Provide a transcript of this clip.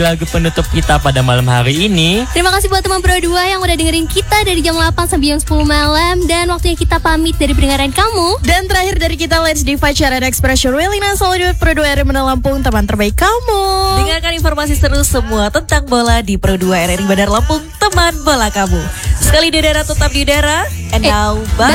lagu penutup kita pada malam hari ini. Terima kasih buat teman Pro 2 yang udah dengerin kita dari jam 8 sampai jam 10 malam. Dan waktunya kita pamit dari pendengaran kamu. Dan terakhir dari kita, Let's Divide Shared Expression Welina Selalu Pro 2 RRI Bandar Lampung, teman terbaik kamu. Dengarkan informasi seru semua tentang bola di Pro 2 RRI Bandar Lampung, teman bola kamu. Sekali di udara tetap di udara. And now, bye.